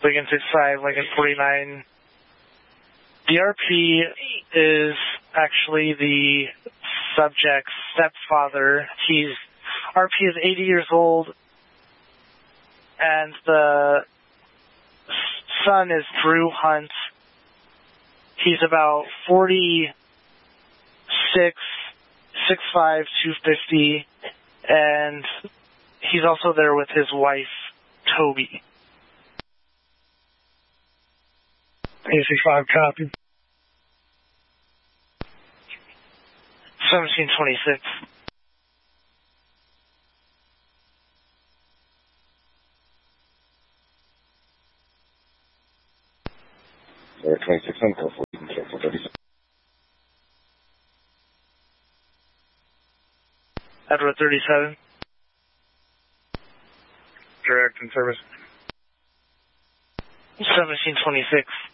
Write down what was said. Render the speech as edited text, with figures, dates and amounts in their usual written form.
Lincoln 65, Lincoln 49. The RP is actually the subject's stepfather. RP is 80 years old, and the son is Drew Hunt. He's about 46, 6'5", 250, and he's also there with his wife, Toby. 865 copy. 1726. There 26 on call 37. Edward 37. Direct in service. 1726.